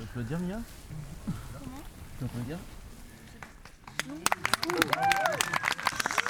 peux le dire, Mia? Comment? Tu peux le dire? Non.